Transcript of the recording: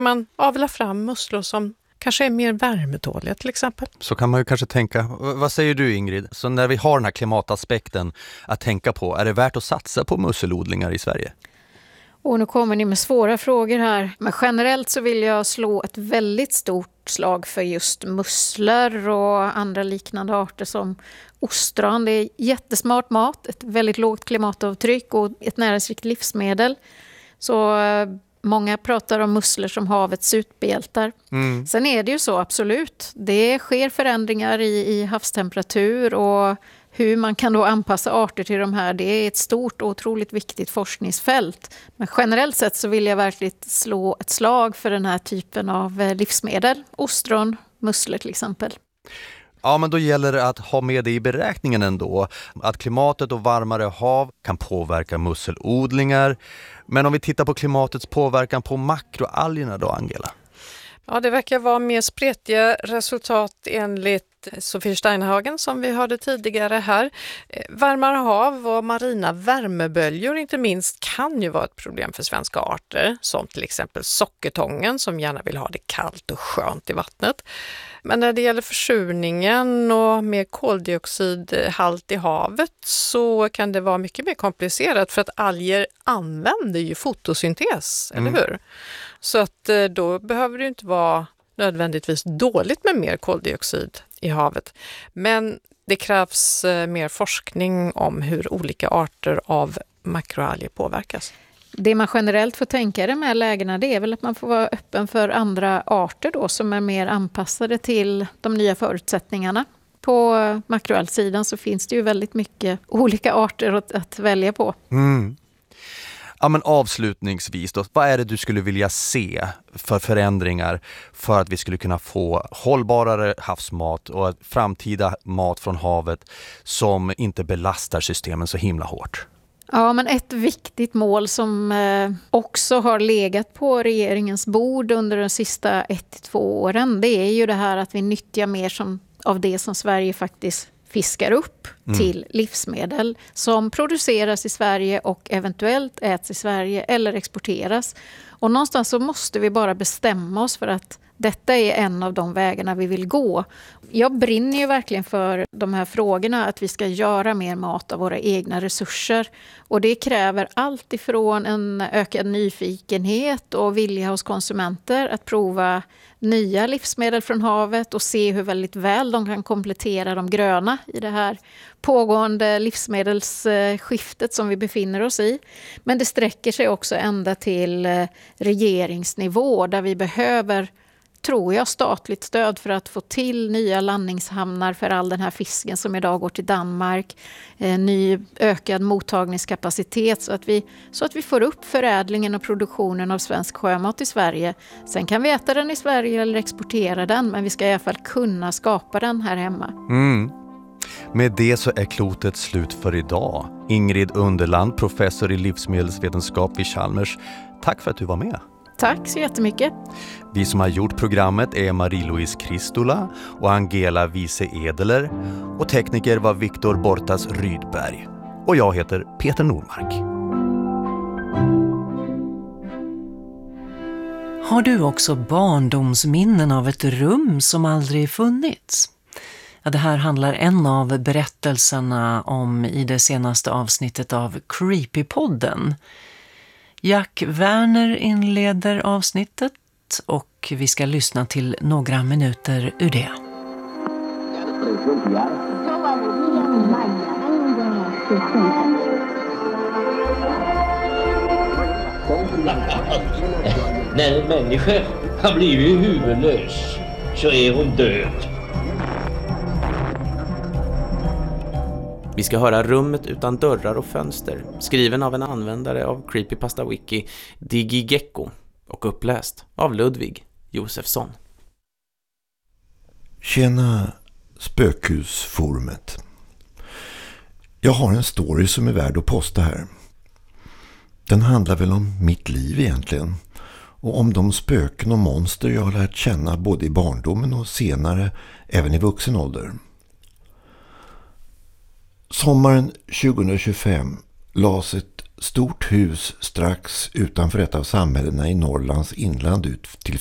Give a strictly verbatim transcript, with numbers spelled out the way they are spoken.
Man avlar fram musslor som kanske är mer värmetåliga till exempel. Så kan man ju kanske tänka, vad säger du Ingrid? Så när vi har den här klimataspekten att tänka på, är det värt att satsa på musselodlingar i Sverige? Och nu kommer ni med svåra frågor här. Men generellt så vill jag slå ett väldigt stort slag för just musslor och andra liknande arter som ostron. Det är jättesmart mat, ett väldigt lågt klimatavtryck och ett näringsrikt livsmedel. Så många pratar om musslor som havets superhjältar. Mm. Sen är det ju så, absolut. Det sker förändringar i, i havstemperatur och hur man kan då anpassa arter till de här, det är ett stort och otroligt viktigt forskningsfält. Men generellt sett så vill jag verkligen slå ett slag för den här typen av livsmedel. Ostron, musslor till exempel. Ja, men då gäller det att ha med det i beräkningen ändå. Att klimatet och varmare hav kan påverka musselodlingar. Men om vi tittar på klimatets påverkan på makroalgerna då, Angela? Ja, det verkar vara mer spretiga resultat enligt Sofie Steinhagen som vi hörde tidigare här. Varmare hav och marina värmeböljor inte minst kan ju vara ett problem för svenska arter, som till exempel sockertången som gärna vill ha det kallt och skönt i vattnet. Men när det gäller försurningen och mer koldioxidhalt i havet så kan det vara mycket mer komplicerat för att alger använder ju fotosyntes, mm. eller hur? Så att då behöver det inte vara nödvändigtvis dåligt med mer koldioxid i havet. Men det krävs mer forskning om hur olika arter av makroalger påverkas. Det man generellt får tänka i de här lägena, det är väl att man får vara öppen för andra arter då som är mer anpassade till de nya förutsättningarna. På makroalgsidan så finns det ju väldigt mycket olika arter att, att välja på. Mm. Ja, men avslutningsvis då, vad är det du skulle vilja se för förändringar för att vi skulle kunna få hållbarare havsmat och framtida mat från havet som inte belastar systemen så himla hårt? Ja, men ett viktigt mål som eh, också har legat på regeringens bord under de sista ett till två åren, det är ju det här att vi nyttjar mer som, av det som Sverige faktiskt fiskar upp mm. till livsmedel som produceras i Sverige och eventuellt äts i Sverige eller exporteras. Och någonstans så måste vi bara bestämma oss för att detta är en av de vägarna vi vill gå. Jag brinner ju verkligen för de här frågorna, att vi ska göra mer mat av våra egna resurser. Och det kräver allt ifrån en ökad nyfikenhet och vilja hos konsumenter att prova nya livsmedel från havet och se hur väldigt väl de kan komplettera de gröna i det här pågående livsmedelsskiftet som vi befinner oss i. Men det sträcker sig också ända till regeringsnivå där vi behöver, tror jag, statligt stöd för att få till nya landningshamnar för all den här fisken som idag går till Danmark. Eh, ny ökad mottagningskapacitet så att, vi, så att vi får upp förädlingen och produktionen av svensk sjömat i Sverige. Sen kan vi äta den i Sverige eller exportera den, men vi ska i alla fall kunna skapa den här hemma. Mm. Med det så är klotet slut för idag. Ingrid Underland, professor i livsmedelsvetenskap vid Chalmers. Tack för att du var med. Tack så jättemycket. Vi som har gjort programmet är Marie-Louise Kristola och Angela Wiese Edeler och tekniker var Viktor Bortas Rydberg. Och jag heter Peter Normark. Har du också barndomsminnen av ett rum som aldrig funnits? Ja, det här handlar en av berättelserna om i det senaste avsnittet av Creepypodden. Jack Werner inleder avsnittet och vi ska lyssna till några minuter ur det. När en människa har blivit huvudlös så är hon död. Vi ska höra Rummet utan dörrar och fönster, skriven av en användare av Creepypasta Wiki, Digigecko, och uppläst av Ludvig Josefsson. Tjena spökhusforumet. Jag har en story som är värd att posta här. Den handlar väl om mitt liv egentligen. Och om de spöken och monster jag har lärt känna både i barndomen och senare även i vuxen ålder. Sommaren tjugohundratjugofem lades ett stort hus strax utanför ett av samhällena i Norrlands inland ut till